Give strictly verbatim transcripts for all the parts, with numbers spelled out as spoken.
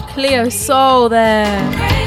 Cleo Sol there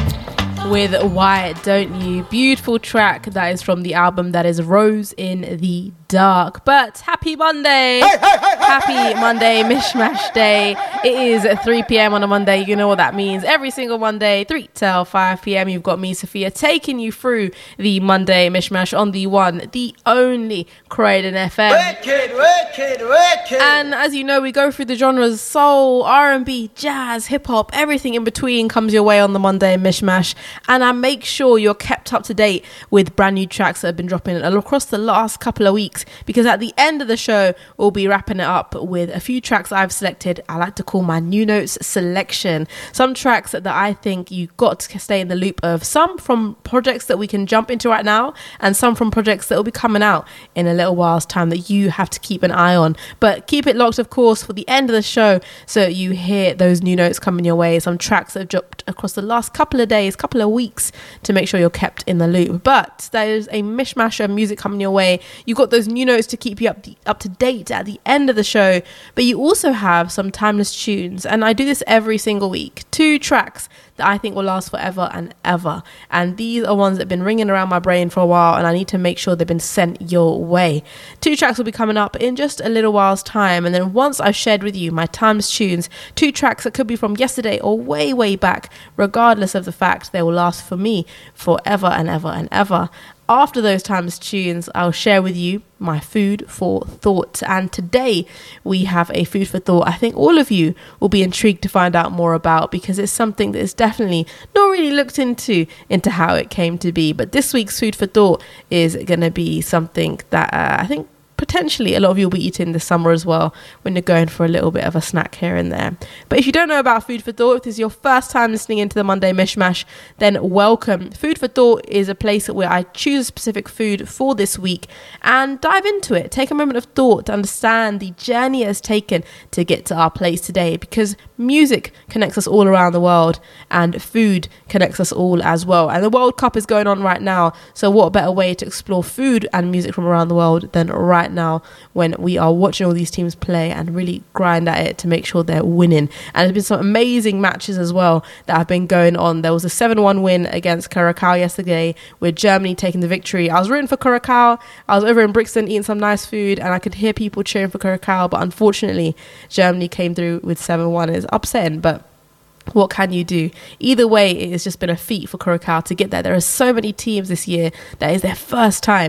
with Why Don't You. Beautiful track that is from the album that is Rose in the Dark. But happy Monday. Hey, hey, hey, happy hey, hey, Monday, hey, Mishmash Day. It is three p.m. on a Monday. You know what that means. Every single Monday, three till five p.m. You've got me, Sophia, taking you through the Monday Mishmash on the one, the only Croydon F M. Wicked, wicked, wicked. And as you know, we go through the genres soul, R and B, jazz, hip-hop, everything in between comes your way on the Monday Mishmash. And I make sure you're kept up to date with brand new tracks that have been dropping across the last couple of weeks, because at the end of the show, we'll be wrapping it up with a few tracks I've selected. I like to call my new notes selection. Some tracks that I think you've got to stay in the loop of. Some from projects that we can jump into right now, and some from projects that will be coming out in a little while's time that you have to keep an eye on. But keep it locked, of course, for the end of the show, so you hear those new notes coming your way. Some tracks that have dropped across the last couple of days, couple of weeks, to make sure you're kept in the loop. But there's a mishmash of music coming your way. You've got those new notes to keep you up, the, up to date at the end of the show, but you also have some timeless tunes, and I do this every single week. Two tracks that I think will last forever and ever, and these are ones that have been ringing around my brain for a while, and I need to make sure they've been sent your way. Two tracks will be coming up in just a little while's time, and then once I've shared with you my timeless tunes, two tracks that could be from yesterday or way way back, regardless of the fact they will last for me forever and ever and ever. After those timeless tunes, I'll share with you my food for thought. And today we have a food for thought I think all of you will be intrigued to find out more about, because it's something that is definitely not really looked into into how it came to be. But this week's food for thought is going to be something that uh, I think potentially a lot of you will be eating this summer as well, when you're going for a little bit of a snack here and there. But if you don't know about Food for Thought, if this is your first time listening into the Monday Mishmash, then welcome. Food for Thought is a place where I choose a specific food for this week and dive into it. Take a moment of thought to understand the journey it has taken to get to our place today, because music connects us all around the world and food connects us all as well. And the World Cup is going on right now, so what better way to explore food and music from around the world than right now, when we are watching all these teams play and really grind at it to make sure they're winning. And there's been some amazing matches as well that have been going on. There was a seven one win against Curacao yesterday, with Germany taking the victory. I was rooting for Curacao. I was over in Brixton eating some nice food, and I could hear people cheering for Curacao, but unfortunately Germany came through with seven one. It's upsetting, but what can you do? Either way, it has just been a feat for Curacao to get there. There are so many teams this year that is their first time